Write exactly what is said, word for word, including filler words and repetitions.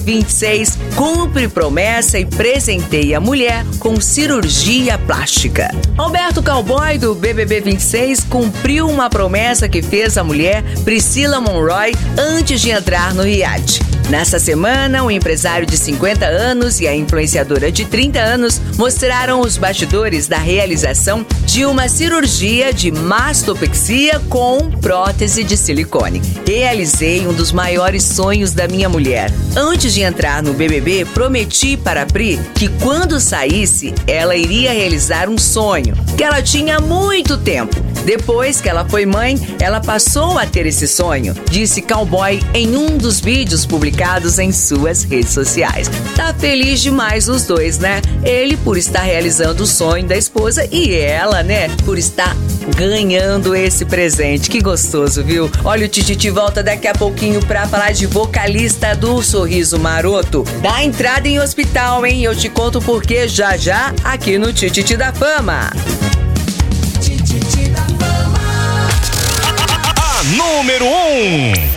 vinte e seis cumpre promessa e presenteia a mulher com cirurgia plástica. Alberto Cowboy, do B B B vinte e seis, cumpriu uma promessa que fez a mulher Priscila Monroy antes de entrar no reality. Nessa semana, o empresário de cinquenta anos e a influenciadora de trinta anos mostraram os bastidores da realização de uma cirurgia de mastopexia com prótese de silicone. Realizei um dos maiores sonhos da minha mulher. Antes de entrar no B B B, prometi para a Pri que quando saísse, ela iria realizar um sonho que ela tinha há muito tempo. Depois que ela foi mãe, ela passou a ter esse sonho, disse Cowboy em um dos vídeos publicados em suas redes sociais. Tá feliz demais os dois, né? Ele por estar realizando o sonho da esposa e ela, né, por estar ganhando esse presente. Que gostoso, viu? Olha, o Tititi volta daqui a pouquinho pra falar de vocalista do Sorriso Maroto. Dá entrada em hospital, hein? Eu te conto por quê já já aqui no Tititi da Fama. Tititi da Fama. A número um.